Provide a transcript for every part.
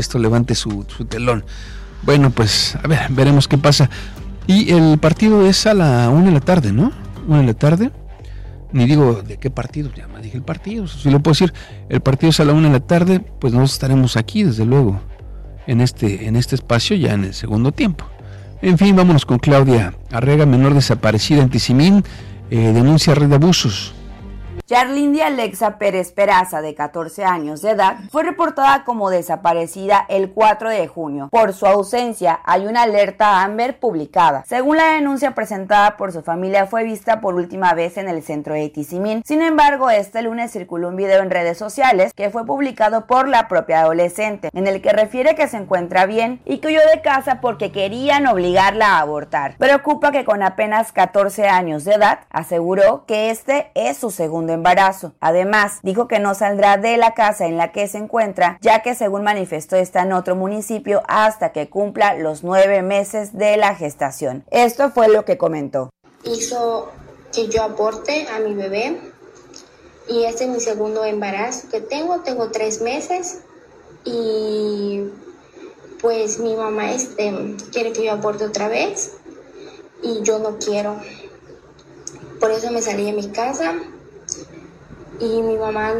esto levante su telón. Bueno, pues a ver, veremos qué pasa. Y el partido es a la 1 de la tarde, ¿no? 1 de la tarde. Ni digo de qué partido, ya me dije el partido, si lo puedo decir. El partido es a la 1 de la tarde, pues nosotros estaremos aquí, desde luego, en este espacio, ya en el segundo tiempo. En fin, vámonos con Claudia Arrega, menor desaparecida en Tizimín, denuncia red de abusos. Yarlindy Alexa Pérez Peraza, de 14 años de edad, fue reportada como desaparecida el 4 de junio. Por su ausencia, hay una alerta Amber publicada. Según la denuncia presentada por su familia, fue vista por última vez en el centro de Tizimín. Sin embargo, este lunes circuló un video en redes sociales que fue publicado por la propia adolescente, en el que refiere que se encuentra bien y que huyó de casa porque querían obligarla a abortar. Preocupa que con apenas 14 años de edad, aseguró que este es su segundo embarazo. Además, dijo que no saldrá de la casa en la que se encuentra, ya que según manifestó está en otro municipio hasta que cumpla los 9 meses de la gestación. Esto fue lo que comentó. Hizo que yo aborte a mi bebé y este es mi segundo embarazo que tengo 3 meses y pues mi mamá quiere que yo aborte otra vez y yo no quiero. Por eso me salí de mi casa. Y mi mamá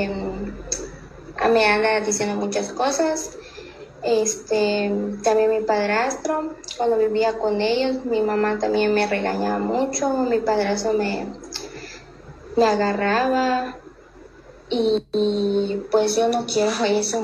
me anda diciendo muchas cosas. También mi padrastro, cuando vivía con ellos, mi mamá también me regañaba mucho. Mi padrastro me agarraba. Y pues yo no quiero eso.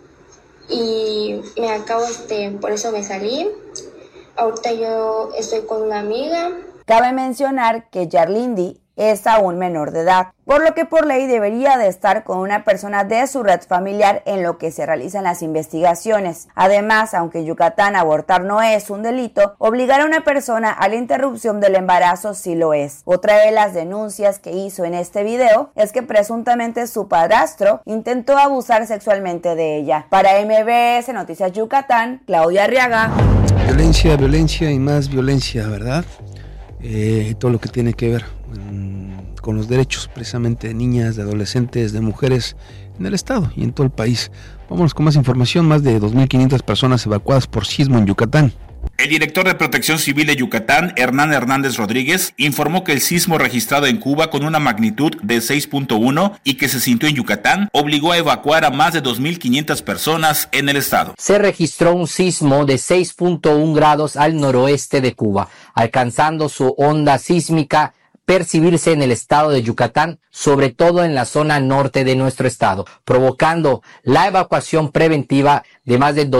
Y por eso me salí. Ahorita yo estoy con una amiga. Cabe mencionar que Yarlindy es aún menor de edad, por lo que por ley debería de estar con una persona de su red familiar en lo que se realizan las investigaciones. Además, aunque en Yucatán abortar no es un delito, obligar a una persona a la interrupción del embarazo sí lo es. Otra de las denuncias que hizo en este video es que presuntamente su padrastro intentó abusar sexualmente de ella. Para MBS Noticias Yucatán, Claudia Arriaga. Violencia y más violencia, ¿verdad? Todo lo que tiene que ver con los derechos precisamente de niñas, de adolescentes, de mujeres en el estado y en todo el país. Vámonos con más información. Más de 2.500 personas evacuadas por sismo en Yucatán. El director de Protección Civil de Yucatán, Hernán Hernández Rodríguez, informó que el sismo registrado en Cuba con una magnitud de 6.1 y que se sintió en Yucatán obligó a evacuar a más de 2.500 personas en el estado. Se registró un sismo de 6.1 grados al noroeste de Cuba, alcanzando su onda sísmica percibirse en el estado de Yucatán, sobre todo en la zona norte de nuestro estado, provocando la evacuación preventiva de más de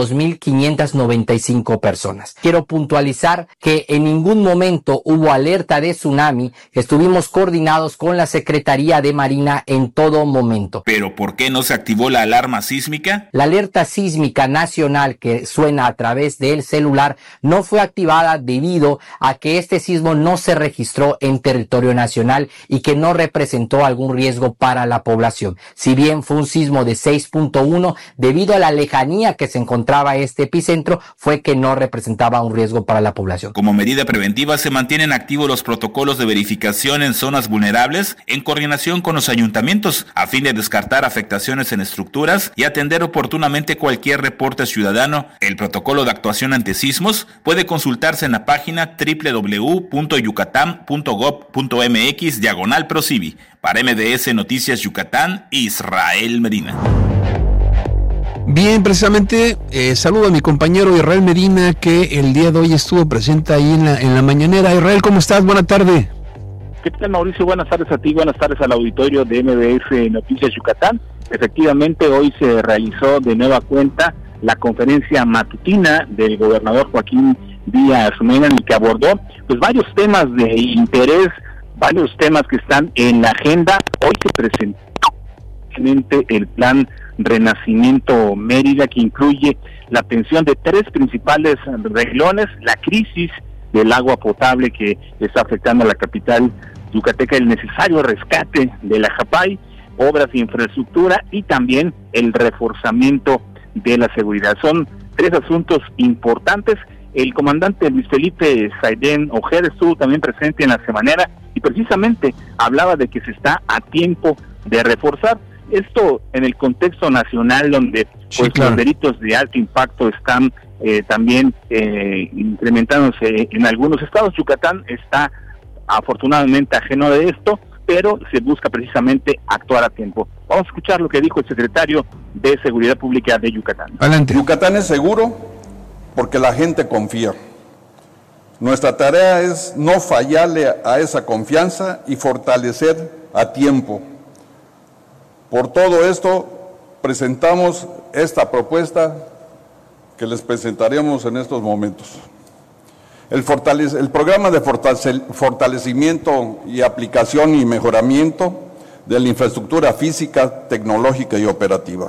2.595 personas. Quiero puntualizar que en ningún momento hubo alerta de tsunami, estuvimos coordinados con la Secretaría de Marina en todo momento. ¿Pero por qué no se activó la alarma sísmica? La alerta sísmica nacional que suena a través del celular no fue activada debido a que este sismo no se registró en territorio nacional y que no representó algún riesgo para la población. Si bien fue un sismo de 6.1, debido a la lejanía que se encontraba este epicentro, fue que no representaba un riesgo para la población. Como medida preventiva, se mantienen activos los protocolos de verificación en zonas vulnerables en coordinación con los ayuntamientos, a fin de descartar afectaciones en estructuras y atender oportunamente cualquier reporte ciudadano. El protocolo de actuación ante sismos puede consultarse en la página www.yucatán.gov.mx/Procivi. Para MBS Noticias Yucatán, Israel Medina. Bien, precisamente saludo a mi compañero Israel Medina, que el día de hoy estuvo presente ahí en la mañanera. Israel, ¿cómo estás? Buena tarde. ¿Qué tal, Mauricio? Buenas tardes a ti, buenas tardes al auditorio de MBS Noticias Yucatán. Efectivamente, hoy se realizó de nueva cuenta la conferencia matutina del gobernador Joaquín Díaz Mena, en el que abordó pues varios temas de interés, varios temas que están en la agenda. Hoy se presentó el plan Renacimiento Mérida, que incluye la atención de 3 principales renglones: la crisis del agua potable que está afectando a la capital yucateca, el necesario rescate de la Japay, obras de infraestructura y también el reforzamiento de la seguridad. Son 3 asuntos importantes. El comandante Luis Felipe Saidén Ojeda estuvo también presente en la semanera y precisamente hablaba de que se está a tiempo de reforzar Esto en el contexto nacional, donde Sí, claro, los delitos de alto impacto están también incrementándose en algunos estados. Yucatán está afortunadamente ajeno de esto, pero se busca precisamente actuar a tiempo. Vamos a escuchar lo que dijo el secretario de Seguridad Pública de Yucatán. Adelante. Yucatán es seguro porque la gente confía. Nuestra tarea es no fallarle a esa confianza y fortalecer a tiempo. Por todo esto, presentamos esta propuesta que les presentaremos en estos momentos. El programa de fortalecimiento y aplicación y mejoramiento de la infraestructura física, tecnológica y operativa.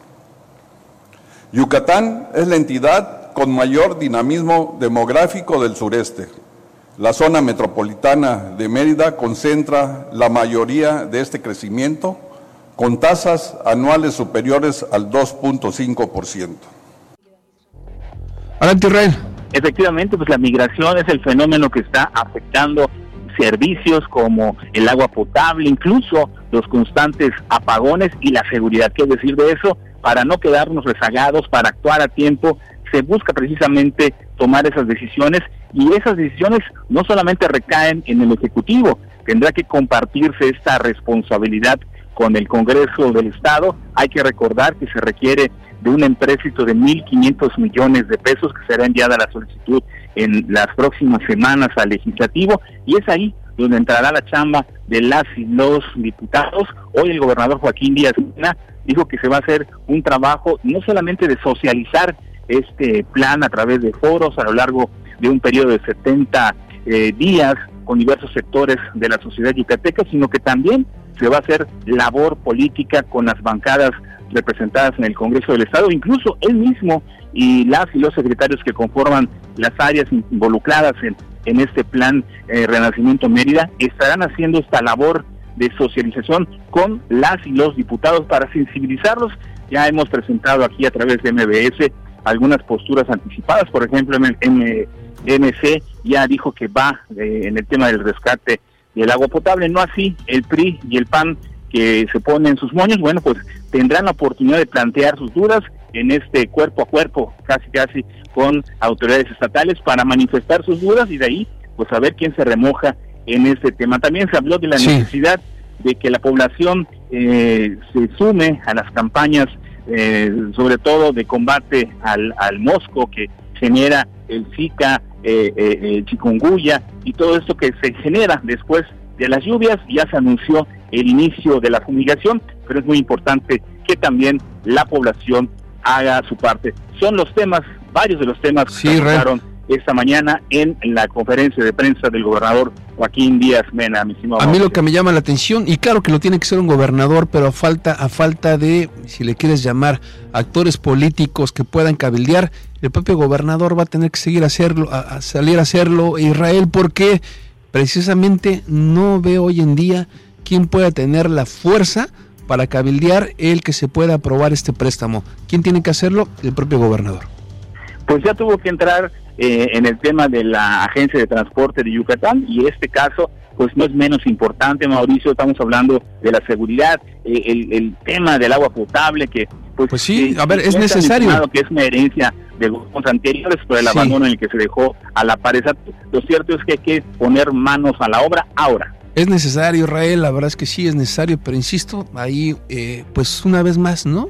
Yucatán es la entidad con mayor dinamismo demográfico del sureste. La zona metropolitana de Mérida concentra la mayoría de este crecimiento, con tasas anuales superiores al 2.5%. Adelante, Israel. Efectivamente, pues la migración es el fenómeno que está afectando servicios como el agua potable, incluso los constantes apagones y la seguridad. ¿Qué decir de eso? Para no quedarnos rezagados, para actuar a tiempo, se busca precisamente tomar esas decisiones, y esas decisiones no solamente recaen en el Ejecutivo, tendrá que compartirse esta responsabilidad con el Congreso del Estado. Hay que recordar que se requiere de un empréstito de 1.500 millones de pesos, que será enviada la solicitud en las próximas semanas al Legislativo, y es ahí donde entrará la chamba de las y los diputados. Hoy el gobernador Joaquín Díaz Mena dijo que se va a hacer un trabajo no solamente de socializar este plan a través de foros a lo largo de un periodo de 70 días con diversos sectores de la sociedad yucateca, sino que también se va a hacer labor política con las bancadas representadas en el Congreso del Estado. Incluso él mismo y las y los secretarios que conforman las áreas involucradas en este plan Renacimiento Mérida estarán haciendo esta labor de socialización con las y los diputados para sensibilizarlos. Ya hemos presentado aquí a través de MBS algunas posturas anticipadas. Por ejemplo, MC ya dijo que va en el tema del rescate del agua potable, no así el PRI y el PAN, que se ponen sus moños. Bueno, pues tendrán la oportunidad de plantear sus dudas en este cuerpo a cuerpo, casi con autoridades estatales, para manifestar sus dudas, y de ahí pues a ver quién se remoja en este tema. También se habló de la necesidad de que la población se sume a las campañas, sobre todo de combate al mosco que genera el Zika, chikungunya y todo esto que se genera después de las lluvias. Ya se anunció el inicio de la fumigación, pero es muy importante que también la población haga su parte. Son los temas, varios de los temas que se trataron esta mañana en la conferencia de prensa del gobernador Joaquín Díaz Mena, mi estimado. A mí lo que me llama la atención, y claro que lo tiene que ser un gobernador, pero a falta de, si le quieres llamar, actores políticos que puedan cabildear, el propio gobernador va a tener que seguir salir a hacerlo, Israel, porque precisamente no veo hoy en día quién pueda tener la fuerza para cabildear el que se pueda aprobar este préstamo. ¿Quién tiene que hacerlo? El propio gobernador. Pues ya tuvo que entrar en el tema de la Agencia de Transporte de Yucatán, y este caso pues no es menos importante, Mauricio. Estamos hablando de la seguridad, el tema del agua potable, que pues sí, a ver, es necesario, que es una herencia de gobiernos anteriores por el abandono en el que se dejó a la pareja. Lo cierto es que hay que poner manos a la obra ahora. Es necesario, Israel, la verdad es que sí es necesario, pero insisto, ahí pues una vez más, ¿no?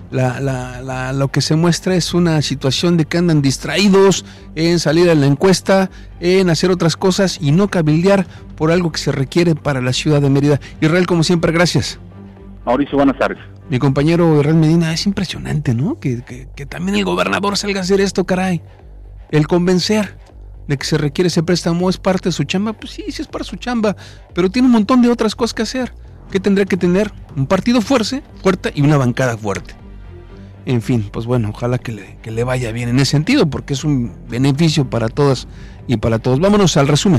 Lo que se muestra es una situación de que andan distraídos en salir a la encuesta, en hacer otras cosas y no cabildear por algo que se requiere para la ciudad de Mérida. Israel, como siempre, gracias. Mauricio, buenas tardes. Mi compañero Israel Medina, es impresionante, ¿no? Que también el gobernador salga a hacer esto, caray. El convencer de que se requiere ese préstamo es parte de su chamba. Pues sí es para su chamba, pero tiene un montón de otras cosas que hacer. ¿Qué tendrá que tener? Un partido fuerte y una bancada fuerte. En fin, pues bueno, ojalá que le vaya bien en ese sentido, porque es un beneficio para todas y para todos. Vámonos al resumen.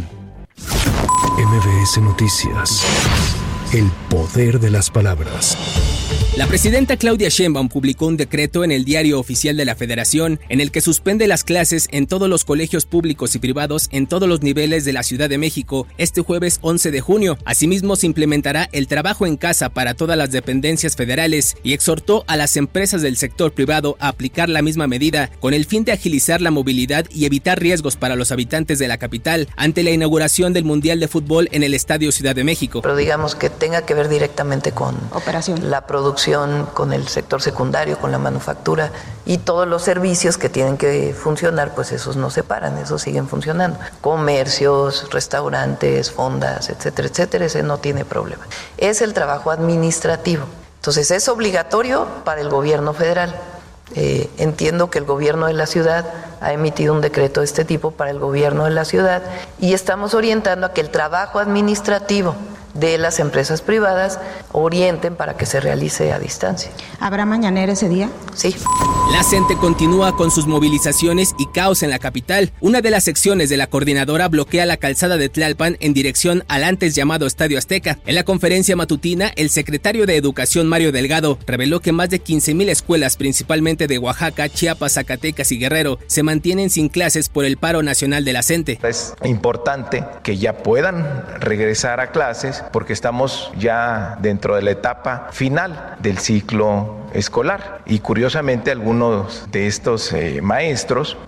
MBS Noticias. El poder de las palabras. La presidenta Claudia Sheinbaum publicó un decreto en el Diario Oficial de la Federación en el que suspende las clases en todos los colegios públicos y privados en todos los niveles de la Ciudad de México este jueves 11 de junio. Asimismo, se implementará el trabajo en casa para todas las dependencias federales y exhortó a las empresas del sector privado a aplicar la misma medida con el fin de agilizar la movilidad y evitar riesgos para los habitantes de la capital ante la inauguración del Mundial de Fútbol en el Estadio Ciudad de México. Pero digamos que tenga que ver directamente con la producción, con el sector secundario, con la manufactura y todos los servicios que tienen que funcionar, pues esos no se paran, esos siguen funcionando. Comercios, restaurantes, fondas, etcétera, etcétera, ese no tiene problema. Es el trabajo administrativo. Entonces es obligatorio para el gobierno federal. Entiendo que el gobierno de la ciudad ha emitido un decreto de este tipo para el gobierno de la ciudad y estamos orientando a que el trabajo administrativo de las empresas privadas orienten para que se realice a distancia. ¿Habrá mañanera ese día? Sí. La CENTE continúa con sus movilizaciones y caos en la capital. Una de las secciones de la coordinadora bloquea la calzada de Tlalpan en dirección al antes llamado Estadio Azteca. En la conferencia matutina, el secretario de Educación, Mario Delgado, reveló que más de 15,000 escuelas, principalmente de Oaxaca, Chiapas, Zacatecas y Guerrero, se mantienen sin clases por el paro nacional de la CENTE. Es importante que ya puedan regresar a clases porque estamos ya dentro de la etapa final del ciclo escolar y curiosamente algunos de estos maestros,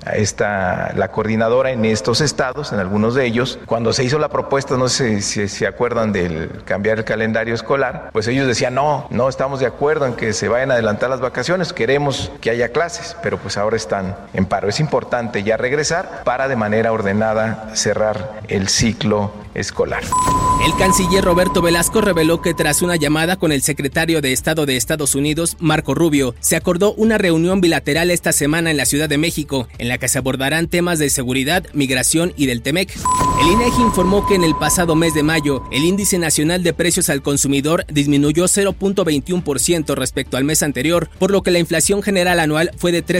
la coordinadora en estos estados, en algunos de ellos, cuando se hizo la propuesta, no sé si se acuerdan del cambiar el calendario escolar, pues ellos decían no estamos de acuerdo en que se vayan a adelantar las vacaciones, queremos que haya clases, pero pues ahora están en paro. Es importante ya regresar para de manera ordenada cerrar el ciclo escolar. El canciller Roberto Velasco reveló que tras una llamada con el secretario de Estado de Estados Unidos, Marco Rubio, se acordó una reunión bilateral esta semana en la Ciudad de México, en la que se abordarán temas de seguridad, migración y del TEMEC. El INEGI informó que en el pasado mes de mayo, el índice nacional de precios al consumidor disminuyó 0.21% respecto al mes anterior, por lo que la inflación general anual fue de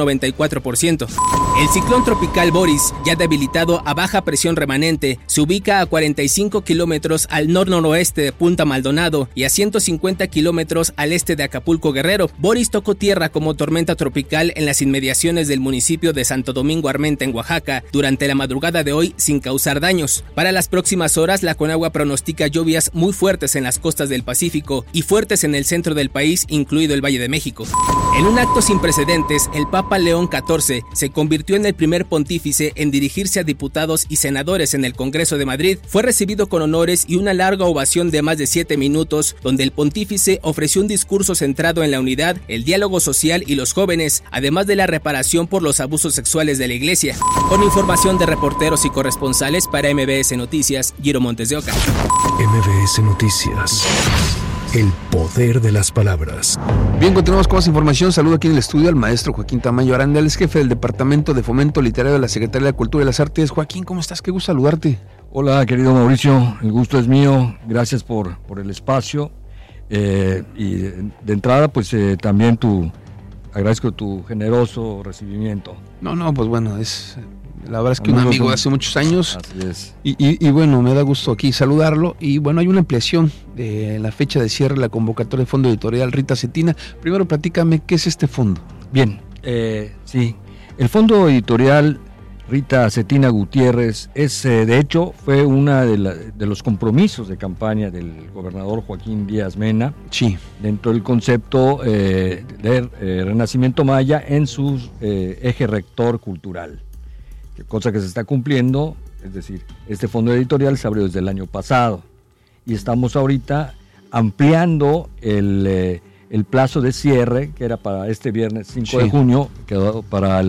3.94%. El ciclón tropical Boris, ya debilitado a baja presión remanente, se ubica a 45 kilómetros al nor-noroeste de Punta Maldonado y a 150 kilómetros al este de Acapulco Guerrero. Boris tocó tierra como tormenta tropical en las inmediaciones del municipio de Santo Domingo Armenta en Oaxaca durante la madrugada de hoy sin causar daños. Para las próximas horas, la Conagua pronostica lluvias muy fuertes en las costas del Pacífico y fuertes en el centro del país, incluido el Valle de México. En un acto sin precedentes, el Papa León XIV se convirtió en el primer pontífice en dirigirse a diputados y senadores en el Congreso de Madrid. Fue recibido con honores y una larga ovación de más de 7 minutos, donde el pontífice ofreció un discurso centrado en la unidad, el diálogo social y los jóvenes, además de la reparación por los abusos sexuales de la Iglesia. Con información de reporteros y corresponsales para MBS Noticias, Giro Montes de Oca. MBS Noticias. El poder de las palabras. Bien, continuamos con más información. Saludo aquí en el estudio al maestro Joaquín Tamayo Aranda, él es jefe del Departamento de Fomento Literario de la Secretaría de la Cultura y las Artes. Joaquín, ¿cómo estás? Qué gusto saludarte. Hola, querido Mauricio, el gusto es mío. Gracias por el espacio. Y de entrada, pues también agradezco tu generoso recibimiento. No, pues bueno, la verdad es que un amigo de hace muchos años. Así es. Y bueno, me da gusto aquí saludarlo. Y bueno, hay una ampliación de la fecha de cierre de la convocatoria de Fondo Editorial Rita Cetina. Primero, platícame, ¿qué es este fondo? Bien, sí. El Fondo Editorial Rita Cetina Gutiérrez de hecho, fue una de los compromisos de campaña del gobernador Joaquín Díaz Mena. Sí. Dentro del concepto de Renacimiento Maya en su eje rector cultural. Cosa que se está cumpliendo, es decir, este fondo editorial se abrió desde el año pasado y estamos ahorita ampliando el plazo de cierre, que era para este viernes 5 de junio, quedó para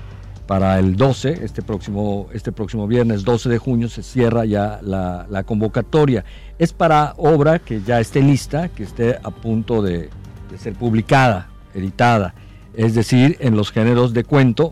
el 12, este próximo viernes 12 de junio se cierra ya la convocatoria. Es para obra que ya esté lista, que esté a punto de ser publicada, editada, es decir, en los géneros de cuento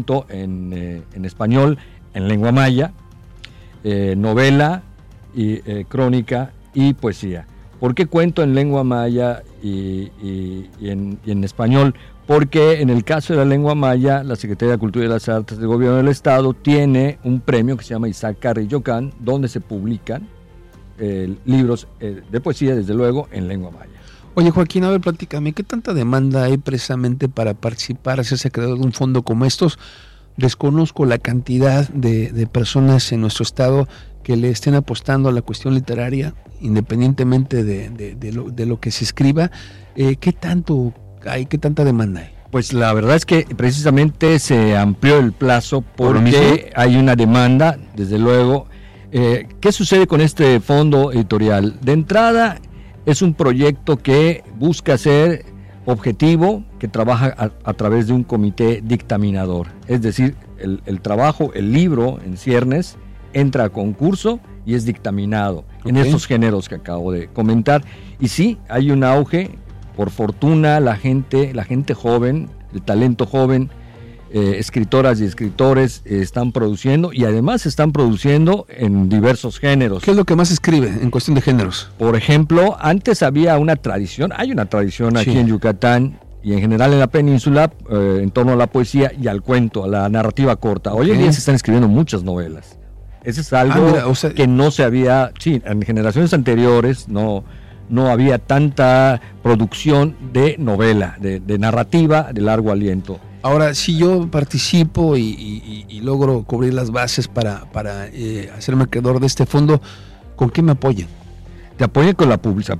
en español, en lengua maya, novela, y crónica y poesía. ¿Por qué cuento en lengua maya y en español? Porque en el caso de la lengua maya, la Secretaría de Cultura y las Artes del Gobierno del Estado tiene un premio que se llama Isaac Carrillo Can, donde se publican libros de poesía, desde luego, en lengua maya. Oye, Joaquín, a ver, platícame, ¿qué tanta demanda hay precisamente para participar, hacerse acreedor de un fondo como estos? Desconozco la cantidad de personas en nuestro estado que le estén apostando a la cuestión literaria, independientemente de lo que se escriba. ¿Qué tanto hay, qué tanta demanda hay? Pues la verdad es que precisamente se amplió el plazo porque hay una demanda, desde luego. ¿Qué sucede con este fondo editorial? De entrada, es un proyecto que busca ser objetivo, que trabaja a través de un comité dictaminador. Es decir, el trabajo, el libro en ciernes, entra a concurso y es dictaminado en estos géneros que acabo de comentar. Y sí, hay un auge, por fortuna, la gente joven, el talento joven, escritoras y escritores están produciendo, y además están produciendo en diversos géneros. ¿Qué es lo que más escribe en cuestión de géneros? Por ejemplo, antes había una tradición, hay una tradición aquí en Yucatán y en general en la península en torno a la poesía y al cuento, a la narrativa corta. Hoy en día se están escribiendo muchas novelas. Eso es algo que no se había, en generaciones anteriores no había tanta producción de novela, de narrativa de largo aliento. Ahora, si yo participo y logro cubrir las bases para hacerme acreedor de este fondo, ¿con qué me apoyan? Te apoyan con la publicación.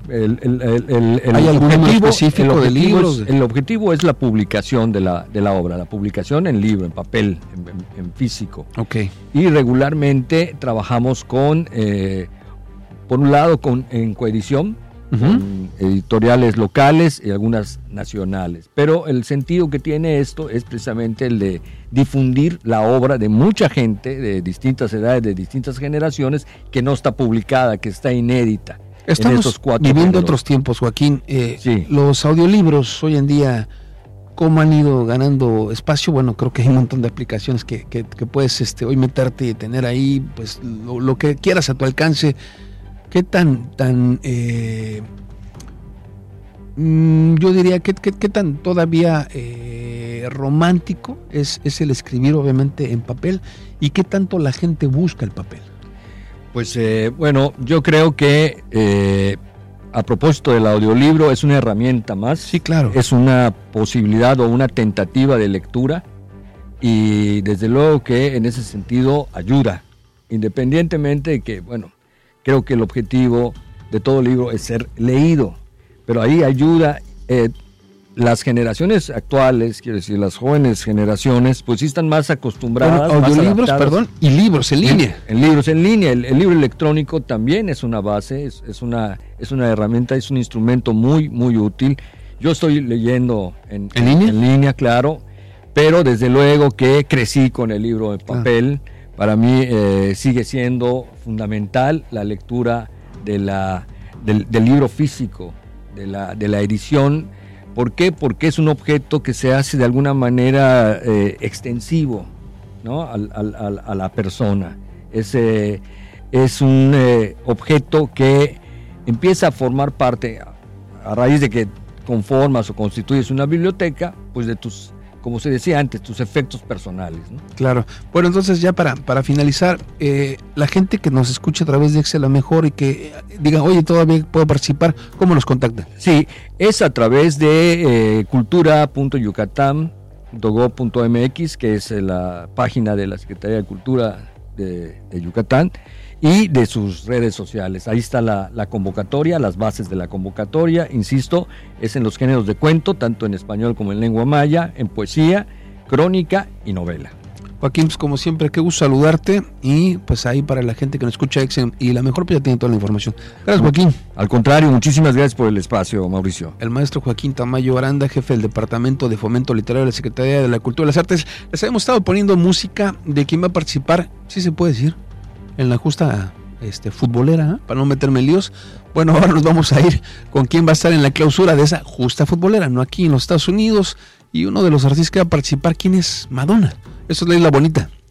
¿Hay algún número específico de libros? El objetivo es la publicación de la obra, la publicación en libro, en papel, en físico. Okay. Y regularmente trabajamos con, por un lado, en coedición, con editoriales locales y algunas nacionales. Pero el sentido que tiene esto es precisamente el de difundir la obra de mucha gente de distintas edades, de distintas generaciones, que no está publicada, que está inédita. Estamos viviendo otros tiempos, Joaquín. Los audiolibros hoy en día, ¿cómo han ido ganando espacio? Bueno, creo que hay un montón de aplicaciones que puedes hoy meterte y tener ahí pues lo que quieras a tu alcance. ¿Qué tan yo diría, qué tan todavía romántico es el escribir obviamente en papel, y qué tanto la gente busca el papel? Pues bueno, yo creo que a propósito del audiolibro es una herramienta más. Sí, claro. Es una posibilidad o una tentativa de lectura, y desde luego que en ese sentido ayuda, independientemente de que, bueno, creo que el objetivo de todo libro es ser leído, pero ahí ayuda. Las generaciones actuales, quiero decir, las jóvenes generaciones, pues sí están más acostumbradas. Audiolibros, perdón, y libros en línea. En libros en línea. El libro electrónico también es una base, es una herramienta, es un instrumento muy, muy útil. Yo estoy leyendo en línea, claro, pero desde luego que crecí con el libro en papel. Para mí sigue siendo fundamental la lectura del libro físico, de la edición. ¿Por qué? Porque es un objeto que se hace de alguna manera extensivo, ¿no? a la persona. Es un objeto que empieza a formar parte, a raíz de que conformas o constituyes una biblioteca, pues de tus, como se decía antes, tus efectos personales, ¿no? Claro. Bueno, entonces ya para finalizar, la gente que nos escucha a través de Excel a mejor y que diga, oye, todavía puedo participar, ¿cómo nos contactan? Sí, es a través de cultura.yucatán.gov.mx, que es la página de la Secretaría de Cultura de Yucatán, y de sus redes sociales. Ahí está la convocatoria, las bases de la convocatoria. Insisto, es en los géneros de cuento, tanto en español como en lengua maya, en poesía, crónica y novela. Joaquín, pues como siempre, qué gusto saludarte, y pues ahí para la gente que nos escucha Excel y la mejor, pues ya tiene toda la información. Gracias, Joaquín. Al contrario, muchísimas gracias por el espacio, Mauricio. El maestro Joaquín Tamayo Aranda, jefe del Departamento de Fomento Literario de la Secretaría de la Cultura y las Artes. Les hemos estado poniendo música de quien va a participar, sí se puede decir, en la justa futbolera, para no meterme en líos. Bueno, ahora nos vamos a ir con quién va a estar en la clausura de esa justa futbolera, no aquí en los Estados Unidos, y uno de los artistas que va a participar, ¿quién es? Madonna. Eso es la Isla Bonita.